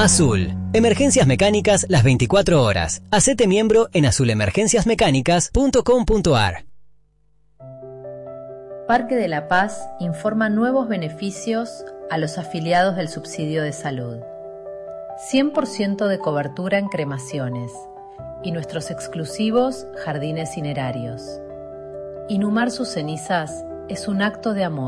Azul. Emergencias mecánicas las 24 horas. Hacete miembro en azulemergenciasmecánicas.com.ar. Parque de la Paz informa nuevos beneficios a los afiliados del subsidio de salud. 100% de cobertura en cremaciones y nuestros exclusivos jardines cinerarios. Inhumar sus cenizas es un acto de amor.